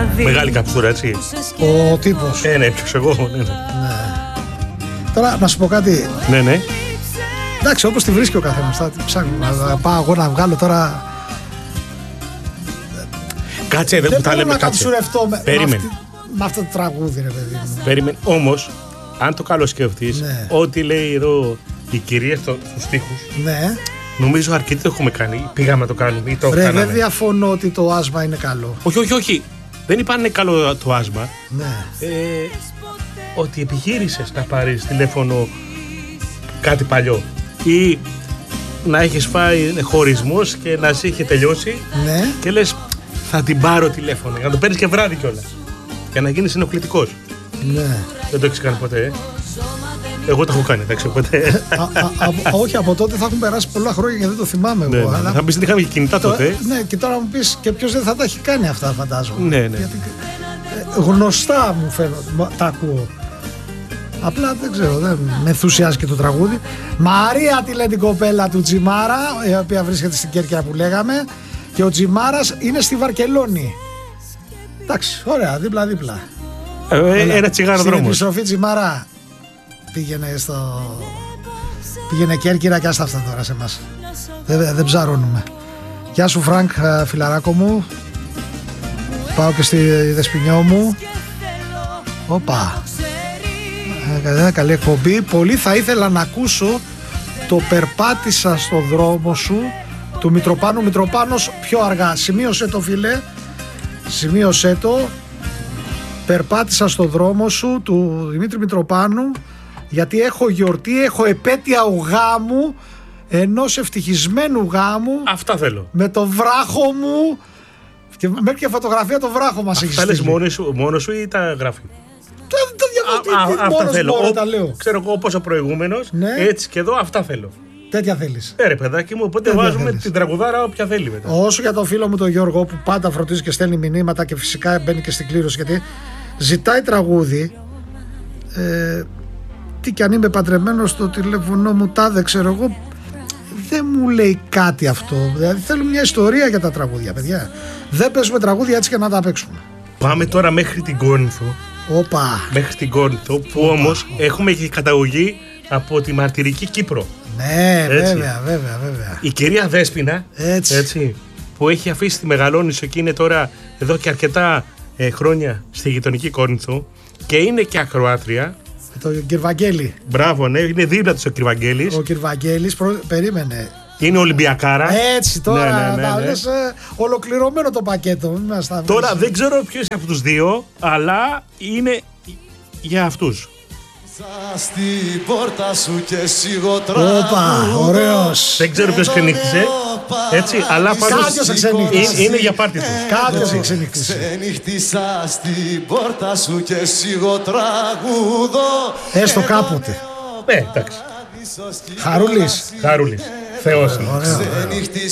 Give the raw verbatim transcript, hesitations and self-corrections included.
Μεγάλη καψούρα, έτσι. Ο τύπος. Ε, ναι, ποιος εγώ. Ναι, ναι. Ναι. Τώρα να σου πω κάτι. Ναι, ναι. Εντάξει, όπως τη βρίσκει ο καθένας. Θα ψάχνω να πάω εγώ να βγάλω τώρα. Κάτσε, δεν μου τα λέμε. Να καψουρευτώ με, Περίμενε. με, αυτή, με αυτό το τραγούδι, ρε παιδί μου. Περίμενε. Όμως, αν το καλό σκεφτείς, ναι. ό,τι λέει εδώ η κυρία στο, στους στίχους, ναι. νομίζω αρκετοί το έχουμε κάνει. Πήγαμε να το κάνουμε ή το Ρε, κάναμε. δεν διαφωνώ ότι το άσμα είναι καλό. Όχι, όχι, όχι. Δεν είπα αν είναι καλό το άσμα. Ναι. Ε, ότι επιχείρησες να πάρεις τηλέφωνο κάτι παλιό ή να έχεις φάει χωρισμός και να σε είχε τελειώσει, Ναι. και λες θα την πάρω τηλέφωνο για να το παίρνεις και βράδυ κιόλας, για να γίνεις ενοχλητικός. Ναι. Δεν το έχεις κάνει ποτέ, ε? Εγώ το έχω κάνει, εντάξει, ποτέ. α, α, α, όχι, από τότε θα έχουν περάσει πολλά χρόνια και δεν το θυμάμαι Ναι, εγώ. ναι. Αλλά... Θα πεις δεν είχαμε και κινητά το, τότε. ναι, και τώρα μου πεις και ποιος δεν θα τα έχει κάνει αυτά, φαντάζομαι. Ναι, ναι. Γιατί, ε, γνωστά μου φαίνονται, τα ακούω. Απλά δεν ξέρω, δεν με ενθουσιάζει και το τραγούδι. Μαρία τη λέει την κοπέλα του Τζιμάρα, η οποία βρίσκεται στην Κέρκυρα που λέγαμε, και ο Τζιμάρας είναι στη Βαρκελόνη. Εντάξει, ωραία, δίπλα-δίπλα. Ε, ένα τσιγάρο Στην δρόμος. επιστροφή Τζιμάρα πήγαινε στο... πήγαινε Κέρκυρα και άστα αυτά τώρα σε εμάς. Δεν, δεν ψαρώνουμε. Γεια σου Φρανκ, φιλαράκο μου. Πάω και στη Δεσποινιό μου. Όπα. Ε, καλή εκπομπή. Πολύ θα ήθελα να ακούσω το «Περπάτησα στο δρόμο σου» του Μητροπάνου. Μητροπάνος πιο αργά. Σημείωσε το, φιλέ. Σημείωσε το. «Περπάτησα στο δρόμο σου» του Δημήτρη Μητροπάνου, γιατί έχω γιορτή, έχω επέτεια γάμου, ενός ευτυχισμένου γάμου. Αυτά θέλω. Με το βράχο μου. Και μέχρι και φωτογραφία το βράχο μας έχει Αυτά λες στείλει. μόνος σου, μόνος σου ή τα γράφει? Το, το διαβάζω, Αυτά μόνος θέλω. μπορώ, Ο- τα λέω. Ξέρω εγώ όπως ο προηγούμενος, Ναι. έτσι και εδώ αυτά θέλω. Τέτοια θέλεις. Ε, ρε παιδάκι μου, οπότε Δεν βάζουμε θέλεις. την τραγουδάρα όποια θέλει μετά. Όσο για τον φίλο μου τον Γιώργο που πάντα φροντίζει και στέλνει μηνύματα και φυσικά μπαίνει και στην κλήρωση, γιατί ζητάει τραγούδι. Ε, τι κι αν είμαι παντρεμένος στο τηλέφωνο μου, τάδε ξέρω εγώ. Δεν μου λέει κάτι αυτό. Δηλαδή θέλω μια ιστορία για τα τραγούδια, παιδιά. Δεν παίζουμε τραγούδια έτσι και να τα παίξουμε. Πάμε τώρα μέχρι την Κόρινθο. Όπα. Μέχρι την Κόρινθο, που όμως έχουμε και καταγωγή από τη μαρτυρική Κύπρο. Ναι, Έτσι. βέβαια, βέβαια, βέβαια. Η κυρία Δέσποινα, Έτσι. έτσι, που έχει αφήσει τη Μεγαλόνισσο και είναι τώρα εδώ και αρκετά ε, χρόνια στη γειτονική Κόρινθο και είναι και ακροάτρια. Το Κυρβαγγέλη. Μπράβο, ναι, είναι δίπλα της ο Κυρβαγγέλης. Ο Κυρβαγγέλης προ... περίμενε. Είναι Ολυμπιακάρα. Έτσι τώρα, Ναι, ναι, ναι, να ναι. λες, ε, ολοκληρωμένο το πακέτο. Μην μας τα Τώρα βρεις. δεν ξέρω ποιος από τους δύο, αλλά είναι για αυτούς. Στην πόρτα σου και σιγό Όπα, ωραίος. Δεν ξέρω ποιος ξενύχτησε, έτσι, αλλά πάντως Κάποιος ξενύχτησε. είναι, είναι για πάρτι του. Κάποιος έχει ξενύχτησε. Ξενύχτησα στην πόρτα σου και σιγό τραγουδό. Έστω κάποτε. Ναι, εντάξει. Χαρούλης. Χαρούλης. Θεός είναι. Ωραίο.